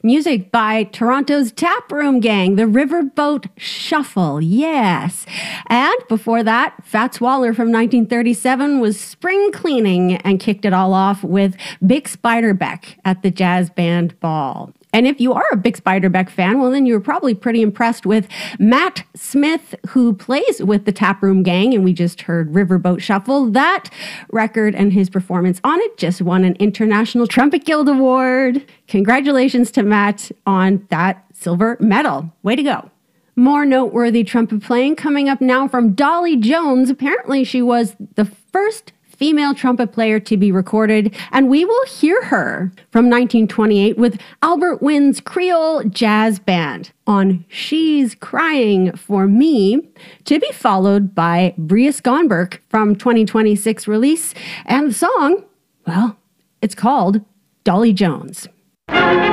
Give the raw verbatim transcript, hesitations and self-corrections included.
Music by Toronto's Taproom Gang, the Riverboat Shuffle, yes. And before that, Fats Waller from nineteen thirty-seven was Spring Cleaning and kicked it all off with Bix Beiderbecke at the Jazz Band Ball. And if you are a Bix Beiderbecke fan, well, then you were probably pretty impressed with Matt Smith, who plays with the Taproom Gang, and we just heard Riverboat Shuffle. That record and his performance on it just won an International Trumpet Guild Award. Congratulations to Matt on that silver medal. Way to go. More noteworthy trumpet playing coming up now from Dolly Jones. Apparently, she was the first female trumpet player to be recorded, and we will hear her from nineteen twenty-eight with Albert Wynn's Creole Jazz Band on She's Crying for Me, to be followed by Bria Skonberg from twenty twenty-six release, and the song, well, it's called Dolly Jones.